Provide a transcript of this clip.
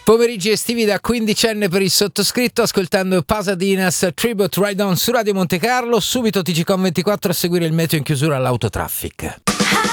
Pomeriggi estivi da quindicenne per il sottoscritto, ascoltando Pasadena's Tribute Ride On su Radio Monte Carlo. Subito TGCOM 24 a seguire il meteo in chiusura all'autotraffic.